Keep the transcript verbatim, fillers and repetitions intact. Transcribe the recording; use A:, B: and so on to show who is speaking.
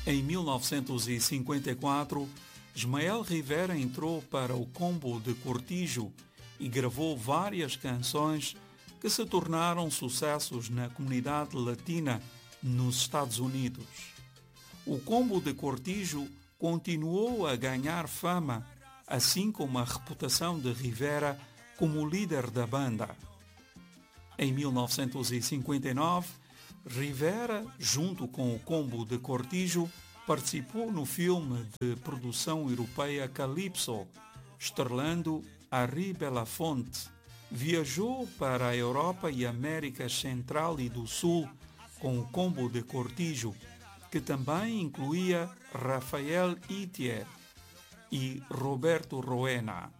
A: Em mil novecentos e cinquenta e quatro, Ismael Rivera entrou para o Combo de Cortijo e gravou várias canções que se tornaram sucessos na comunidade latina nos Estados Unidos. O Combo de Cortijo continuou a ganhar fama, assim como a reputação de Rivera como líder da banda. Em mil novecentos e cinquenta e nove, Rivera, junto com o Combo de Cortijo, participou no filme de produção europeia Calypso, estrelando Henri Belafonte. Viajou para a Europa e América Central e do Sul com o Combo de Cortijo, que também incluía Rafael Itier e Roberto Roena.